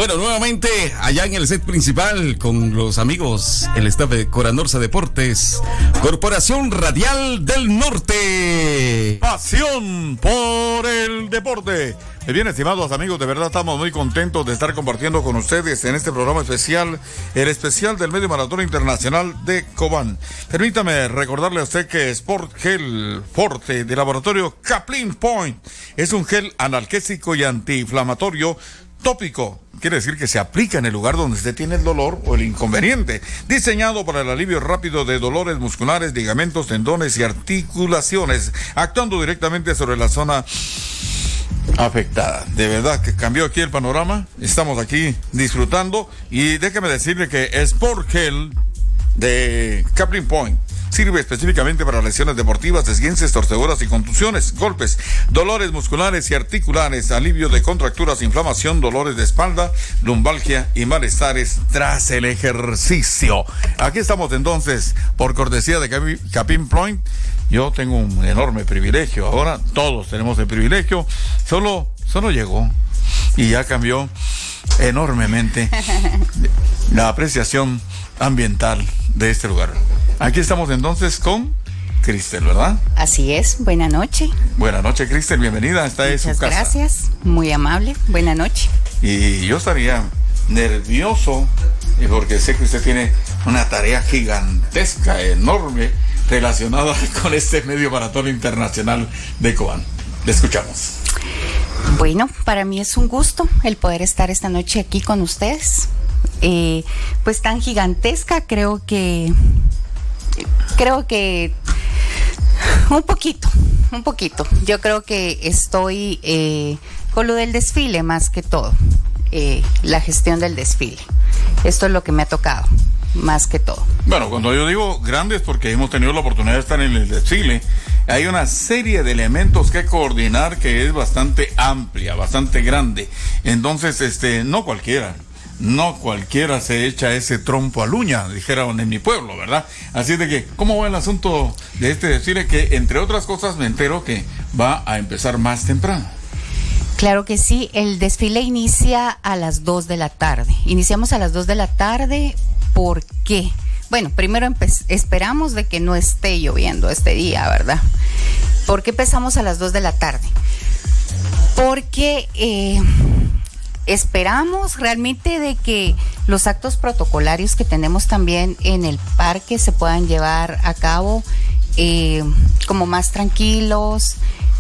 Bueno, nuevamente allá en el set principal con los amigos, el staff de Coranorsa Deportes, Corporación Radial del Norte. Pasión por el deporte. Bien, estimados amigos, de verdad estamos muy contentos de estar compartiendo con ustedes en este programa especial, el especial del Medio Maratón Internacional de Cobán. Permítame recordarle a usted que Sport Gel Forte de laboratorio Kaplan Point es un gel analgésico y antiinflamatorio tópico. Quiere decir que se aplica en el lugar donde usted tiene el dolor o el inconveniente. Diseñado para el alivio rápido de dolores musculares, ligamentos, tendones y articulaciones, actuando directamente sobre la zona afectada. De verdad que cambió aquí el panorama. Estamos aquí disfrutando y déjeme decirle que Sport Gel de Kaplan Point sirve específicamente para lesiones deportivas, esguinces, torceduras y contusiones, golpes, dolores musculares y articulares, alivio de contracturas, inflamación, dolores de espalda, lumbalgia y malestares tras el ejercicio. Aquí estamos entonces por cortesía de Kaplan Point. Yo tengo un enorme privilegio ahora, todos tenemos el privilegio, solo llegó y ya cambió enormemente la apreciación ambiental de este lugar. Aquí estamos entonces con Cristel, ¿verdad? Así es, buena noche. Buena noche, Cristel, bienvenida, esta es su casa. Muchas gracias, muy amable, buena noche. Y yo estaría nervioso porque sé que usted tiene una tarea gigantesca, enorme, relacionada con este medio maratón internacional de Cobán. Le escuchamos. Bueno, para mí es un gusto el poder estar esta noche aquí con ustedes. Pues tan gigantesca, creo que un poquito. Yo creo que estoy con lo del desfile más que todo, la gestión del desfile. Esto es lo que me ha tocado, más que todo. Bueno, cuando yo digo grandes, porque hemos tenido la oportunidad de estar en el desfile, hay una serie de elementos que coordinar que es bastante amplia, bastante grande. Entonces, no cualquiera se echa ese trompo a luña, dijeron en mi pueblo, ¿verdad? Así de que, ¿cómo va el asunto de este desfile? Que, entre otras cosas, me entero que va a empezar más temprano. Claro que sí, el desfile inicia a las 2 de la tarde. Iniciamos a las 2 de la tarde, ¿por qué? Bueno, primero esperamos de que no esté lloviendo este día, ¿verdad? ¿Por qué empezamos a las 2 de la tarde? Porque esperamos realmente de que los actos protocolarios que tenemos también en el parque se puedan llevar a cabo como más tranquilos,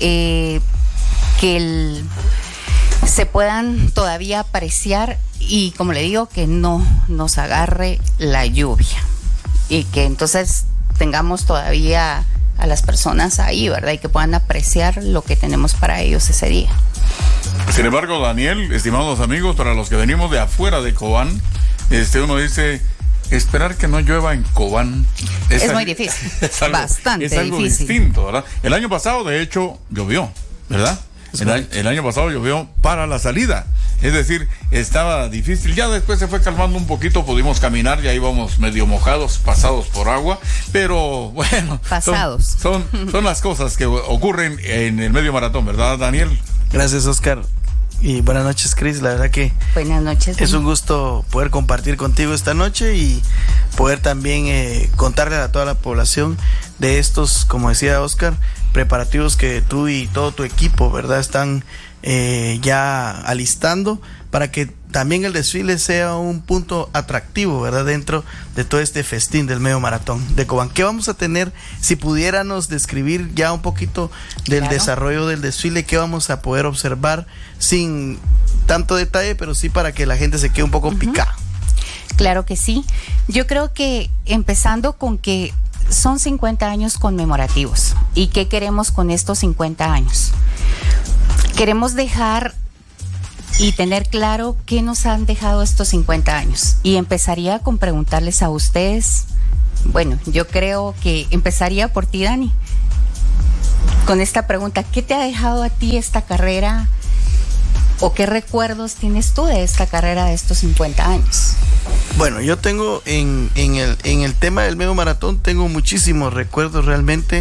que se puedan todavía apreciar y, como le digo, que no nos agarre la lluvia y que entonces tengamos todavía a las personas ahí, ¿verdad? Y que puedan apreciar lo que tenemos para ellos ese día. Sin embargo, Daniel, estimados amigos, para los que venimos de afuera de Cobán, uno dice, esperar que no llueva en Cobán es muy difícil, bastante difícil. Es algo distinto, ¿verdad? El año pasado, de hecho, llovió, ¿verdad? El año pasado llovió para la salida, es decir, estaba difícil. Ya después se fue calmando un poquito, pudimos caminar, ya íbamos medio mojados, pasados por agua, pero bueno, pasados. Son las cosas que ocurren en el medio maratón, ¿verdad, Daniel? Gracias, Oscar. Y buenas noches, Cris. La verdad que buenas noches. Es un gusto poder compartir contigo esta noche y poder también contarle a toda la población de estos, como decía Oscar, preparativos que tú y todo tu equipo, ¿verdad?, están ya alistando para que también el desfile sea un punto atractivo, ¿verdad?, dentro de todo este festín del medio maratón de Cobán. ¿Qué vamos a tener? Si pudiéramos describir ya un poquito del desarrollo del desfile, ¿qué vamos a poder observar sin tanto detalle, pero sí para que la gente se quede un poco picada? Claro que sí. Yo creo que empezando con que son 50 años conmemorativos. ¿Y qué queremos con estos 50 años? Queremos dejar y tener claro qué nos han dejado estos 50 años. Y empezaría con preguntarles a ustedes, bueno, yo creo que empezaría por ti, Dani, con esta pregunta: ¿qué te ha dejado a ti esta carrera? ¿O qué recuerdos tienes tú de esta carrera de estos 50 años? Bueno, yo tengo en el tema del medio maratón, tengo muchísimos recuerdos realmente,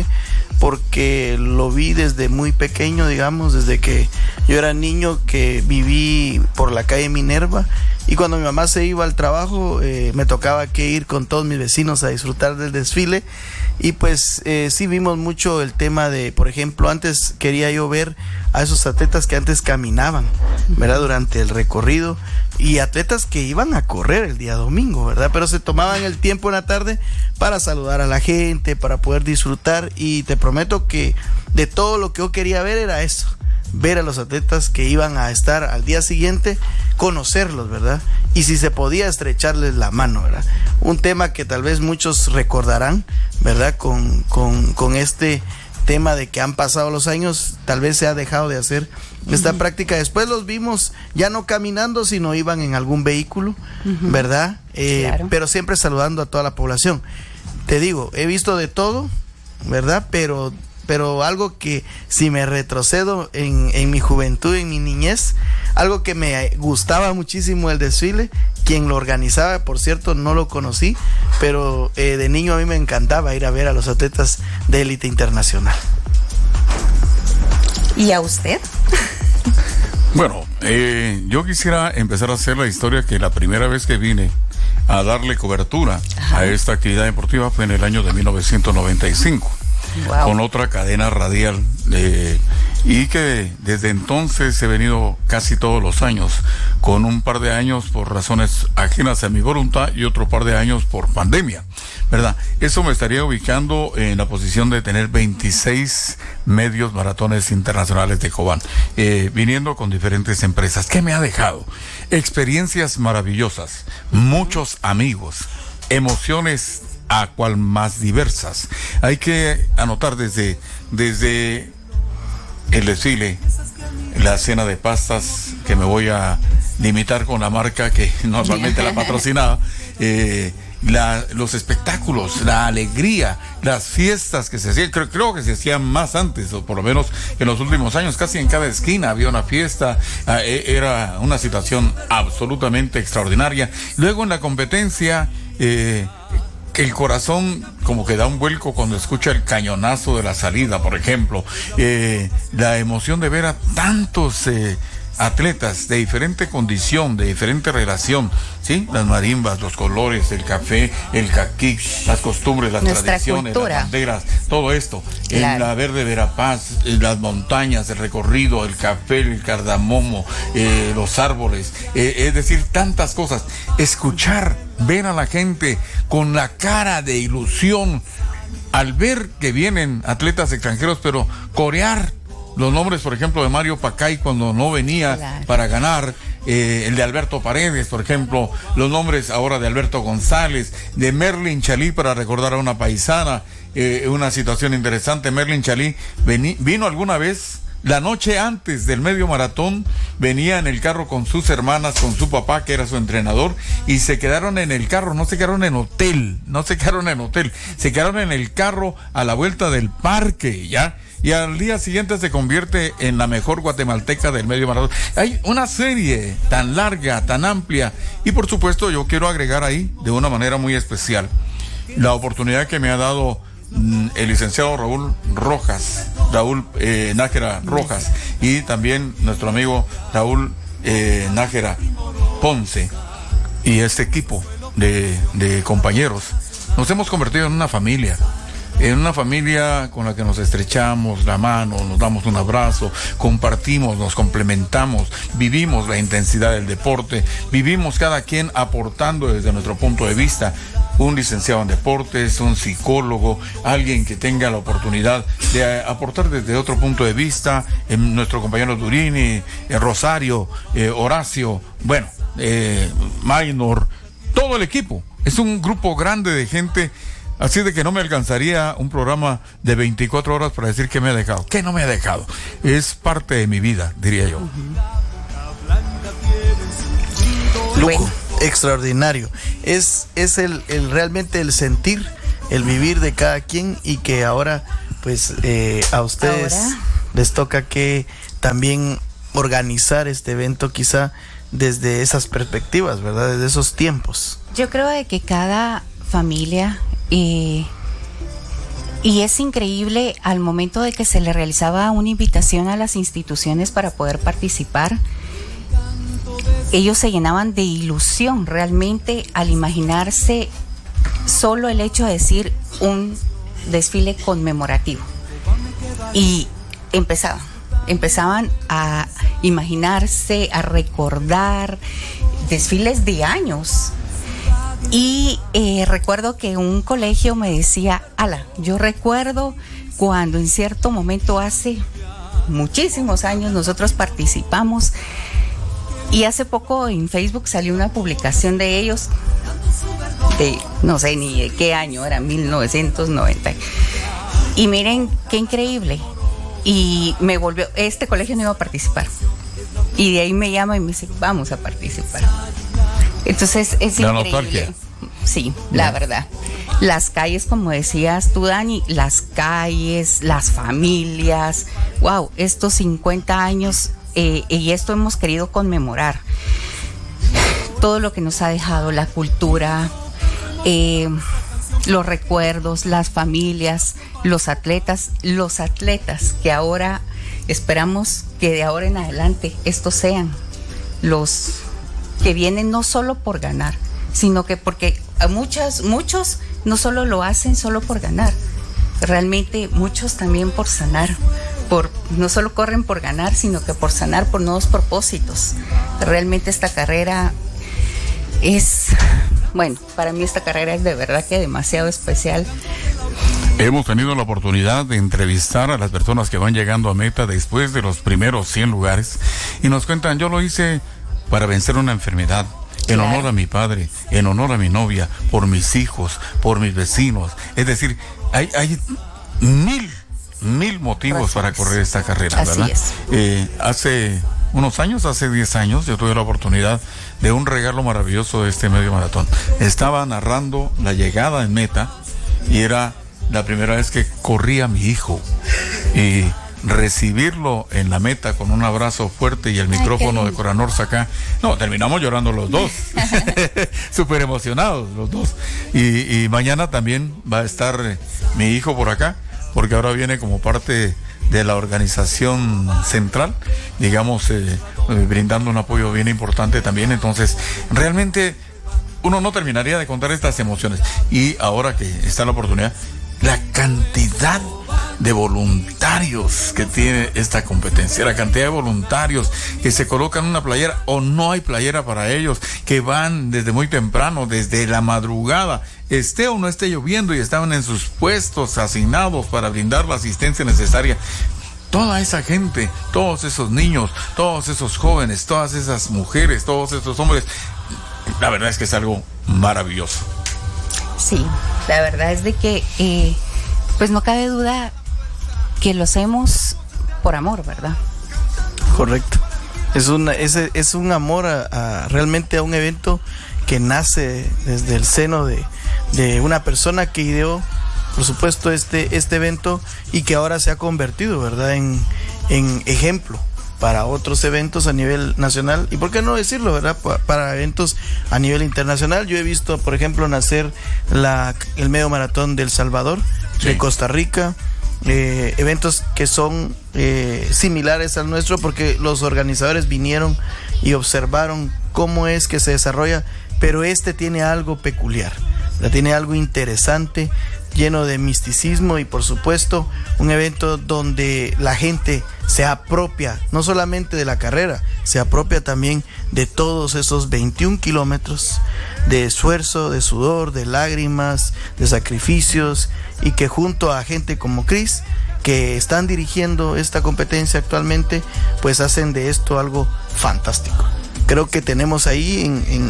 porque lo vi desde muy pequeño, digamos, desde que yo era niño, que viví por la calle Minerva, y cuando mi mamá se iba al trabajo me tocaba que ir con todos mis vecinos a disfrutar del desfile. Y pues sí vimos mucho el tema de, por ejemplo, antes quería yo ver a esos atletas que antes caminaban, ¿verdad?, durante el recorrido, y atletas que iban a correr el día domingo, ¿verdad?, pero se tomaban el tiempo en la tarde para saludar a la gente, para poder disfrutar. Y te prometo que de todo lo que yo quería ver era eso, ver a los atletas que iban a estar al día siguiente, conocerlos, ¿verdad? Y si se podía, estrecharles la mano, ¿verdad? Un tema que tal vez muchos recordarán, ¿verdad? Con este tema de que han pasado los años, tal vez se ha dejado de hacer esta práctica. Después los vimos ya no caminando, sino iban en algún vehículo, ¿verdad? Claro. Pero siempre saludando a toda la población. Te digo, he visto de todo, ¿verdad? Pero algo que, si me retrocedo en mi juventud, en mi niñez, algo que me gustaba muchísimo el desfile, quien lo organizaba, por cierto, no lo conocí, pero de niño a mí me encantaba ir a ver a los atletas de élite internacional. ¿Y a usted? Bueno, yo quisiera empezar a hacer la historia que la primera vez que vine a darle cobertura a esta actividad deportiva fue en el año de 1995. Wow. Con otra cadena radial, y que desde entonces he venido casi todos los años, con un par de años por razones ajenas a mi voluntad y otro par de años por pandemia, ¿verdad? Eso me estaría ubicando en la posición de tener 26 medios maratones internacionales de Cobán, viniendo con diferentes empresas. ¿Qué me ha dejado? Experiencias maravillosas, muchos amigos, emociones a cual más diversas. Hay que anotar desde el desfile, la cena de pastas, que me voy a limitar con la marca que normalmente la patrocinaba, los espectáculos, la alegría, las fiestas que se hacían, creo que se hacían más antes, o por lo menos en los últimos años, casi en cada esquina había una fiesta. Era una situación absolutamente extraordinaria. Luego en la competencia, el corazón como que da un vuelco cuando escucha el cañonazo de la salida, por ejemplo. La emoción de ver a tantos atletas de diferente condición, de diferente relación, ¿sí? Las marimbas, los colores, el café, el caquí, las costumbres, las nuestra tradiciones, cultura, las banderas, todo esto. Claro. En la Verde Verapaz, las montañas, el recorrido, el café, el cardamomo, los árboles, es decir, tantas cosas. Escuchar, ver a la gente con la cara de ilusión al ver que vienen atletas extranjeros, pero corear los nombres, por ejemplo, de Mario Pacay cuando no venía, claro, para ganar, el de Alberto Paredes, por ejemplo, los nombres ahora de Alberto González, de Merlin Chalí, para recordar a una paisana, una situación interesante. Merlin Chalí vino alguna vez la noche antes del medio maratón, venía en el carro con sus hermanas, con su papá, que era su entrenador, y se quedaron en el carro, se quedaron en el carro a la vuelta del parque, ¿ya? Y al día siguiente se convierte en la mejor guatemalteca del medio maratón. Hay una serie tan larga, tan amplia, y por supuesto yo quiero agregar ahí, de una manera muy especial, la oportunidad que me ha dado el licenciado Raúl Nájera Rojas, y también nuestro amigo Raúl Nájera Ponce, y este equipo de compañeros. Nos hemos convertido en una familia con la que nos estrechamos la mano, nos damos un abrazo, compartimos, nos complementamos, vivimos la intensidad del deporte, vivimos cada quien aportando desde nuestro punto de vista. Un licenciado en deportes, un psicólogo, alguien que tenga la oportunidad de aportar desde otro punto de vista, nuestro compañero Durini, Rosario, Horacio, bueno, Maynor, todo el equipo. Es un grupo grande de gente. Así de que no me alcanzaría un programa de 24 horas para decir qué me ha dejado. ¿Qué no me ha dejado? Es parte de mi vida, diría yo. Lujo, extraordinario. Es realmente el sentir, el vivir de cada quien, y que ahora, pues, a ustedes les toca que también organizar este evento, quizá desde esas perspectivas, ¿verdad? Desde esos tiempos. Yo creo de que cada familia Y es increíble al momento de que se le realizaba una invitación a las instituciones para poder participar, ellos se llenaban de ilusión realmente al imaginarse solo el hecho de decir un desfile conmemorativo. Y empezaban a imaginarse, a recordar desfiles de años. Y recuerdo que un colegio me decía, yo recuerdo cuando en cierto momento hace muchísimos años nosotros participamos, y hace poco en Facebook salió una publicación de ellos, de no sé ni de qué año, era 1990. Y miren qué increíble. Y este colegio no iba a participar. Y de ahí me llama y me dice, vamos a participar. Entonces es increíble. Sí, la verdad. Las calles, como decías tú, Dani, las calles, las familias, wow, estos 50 años, y esto hemos querido conmemorar. Todo lo que nos ha dejado la cultura, los recuerdos, las familias, los atletas, que ahora esperamos que de ahora en adelante estos sean los que vienen no solo por ganar, sino que porque muchos no solo lo hacen solo por ganar, realmente muchos también por sanar, no solo corren por ganar, sino que por sanar, por nuevos propósitos. Realmente esta carrera para mí esta carrera es de verdad que demasiado especial. Hemos tenido la oportunidad de entrevistar a las personas que van llegando a meta después de los primeros 100 lugares y nos cuentan, yo lo hice para vencer una enfermedad, en honor a mi padre, en honor a mi novia, por mis hijos, por mis vecinos. Es decir, hay mil motivos para correr esta carrera, ¿verdad? Así es. Hace unos años, hace 10 años, yo tuve la oportunidad de un regalo maravilloso de este medio maratón. Estaba narrando la llegada en meta y era la primera vez que corría mi hijo. Y recibirlo en la meta con un abrazo fuerte y el micrófono de Coranorsa acá. No, terminamos llorando los dos. Súper emocionados los dos. Y mañana también va a estar mi hijo por acá, porque ahora viene como parte de la organización central, digamos, brindando un apoyo bien importante también. Entonces, realmente uno no terminaría de contar estas emociones. Y ahora que está la oportunidad, la cantidad de voluntarios que tiene esta competencia, la cantidad de voluntarios que se colocan una playera o no hay playera para ellos, que van desde muy temprano, desde la madrugada, esté o no esté lloviendo, y estaban en sus puestos asignados para brindar la asistencia necesaria. Toda esa gente, todos esos niños, todos esos jóvenes, todas esas mujeres, todos esos hombres, la verdad es que es algo maravilloso. Sí, la verdad es de que pues no cabe duda que lo hacemos por amor, ¿verdad? Correcto. Es un amor realmente a un evento que nace desde el seno de una persona que ideó, por supuesto, este evento, y que ahora se ha convertido, ¿verdad?, en ejemplo para otros eventos a nivel nacional, y por qué no decirlo, ¿verdad?, para eventos a nivel internacional. Yo he visto, por ejemplo, nacer el medio maratón de El Salvador, sí, de Costa Rica, eventos que son similares al nuestro, porque los organizadores vinieron y observaron cómo es que se desarrolla, pero este tiene algo peculiar, tiene algo interesante, lleno de misticismo, y por supuesto un evento donde la gente se apropia no solamente de la carrera, se apropia también de todos esos 21 kilómetros de esfuerzo, de sudor, de lágrimas, de sacrificios, y que junto a gente como Chris, que están dirigiendo esta competencia actualmente, pues hacen de esto algo fantástico. Creo que tenemos ahí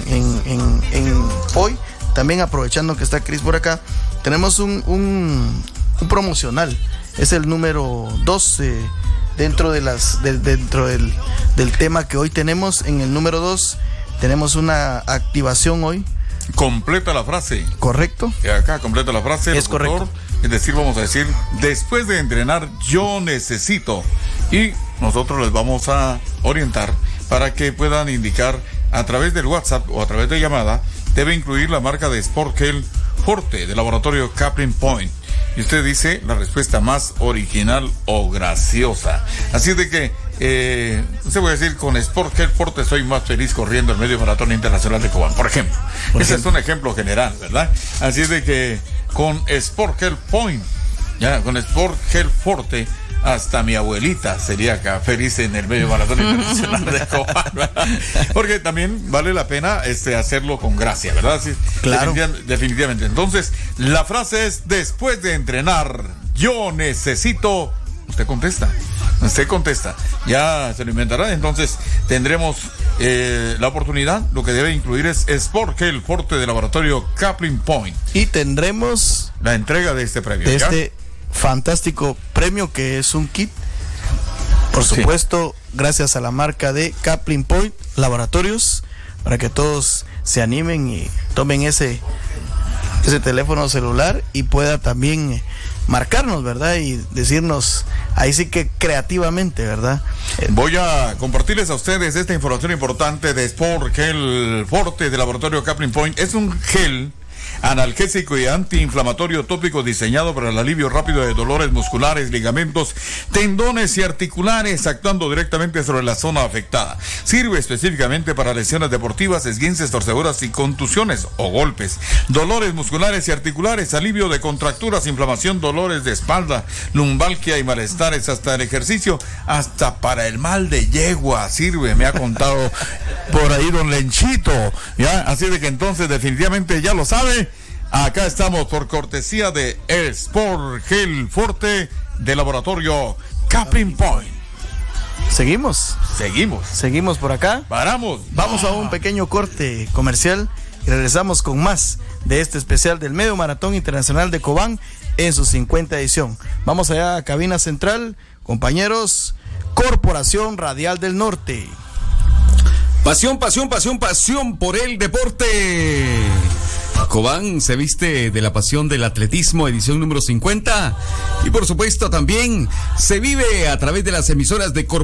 en hoy, también aprovechando que está Chris por acá, tenemos un promocional. Es el número 2 dentro del tema que hoy tenemos. En el número 2 tenemos una activación hoy. Completa la frase. Correcto. Acá completa la frase. Es correcto. Es decir, vamos a decir, después de entrenar, yo necesito. Y nosotros les vamos a orientar para que puedan indicar a través del WhatsApp o a través de llamada. Debe incluir la marca de Sport Gel Forte de laboratorio Kaplan Point. Y usted dice la respuesta más original o graciosa. Así de que, usted puede decir, con Sport Gel Forte soy más feliz corriendo el medio maratón internacional de Cobán, por ejemplo. Ese es un ejemplo general, ¿verdad? Así de que con Sport Gel Point, ya, con Sport Gel Forte, hasta mi abuelita sería feliz en el medio maratón internacional de Cobán, ¿verdad? Porque también vale la pena hacerlo con gracia, ¿verdad? Sí, claro. Definitivamente. Entonces, la frase es: después de entrenar, yo necesito... Usted contesta, ya se lo inventará. Entonces tendremos la oportunidad. Lo que debe incluir es Sport Gel Forte de laboratorio Kaplan Point, y tendremos la entrega de este premio, de este fantástico premio, que es un kit, por supuesto, gracias a la marca de Kaplan Point Laboratorios, para que todos se animen y tomen ese teléfono celular y pueda también marcarnos, ¿verdad? Y decirnos, ahí sí que creativamente, ¿verdad? Voy a compartirles a ustedes esta información importante de Sport Gel Forte de laboratorio Kaplan Point. Es un gel analgésico y antiinflamatorio tópico diseñado para el alivio rápido de dolores musculares, ligamentos, tendones y articulares, actuando directamente sobre la zona afectada. Sirve específicamente para lesiones deportivas, esguinces, torceduras y contusiones o golpes, dolores musculares y articulares, alivio de contracturas, inflamación, dolores de espalda, lumbalgia y malestares, hasta el ejercicio, hasta para el mal de yegua sirve, me ha contado por ahí don Lenchito, ¿ya? Así de que entonces definitivamente ya lo sabe. Acá estamos por cortesía de Sport Gel Forte de laboratorio Kaplan Point. Seguimos por acá. Vamos a un pequeño corte comercial y regresamos con más de este especial del Medio Maratón Internacional de Cobán en su 50 edición. Vamos allá a cabina central, compañeros. Corporación Radial del Norte. Pasión por el deporte. Cobán se viste de la pasión del atletismo, edición número 50. Y por supuesto también se vive a través de las emisoras de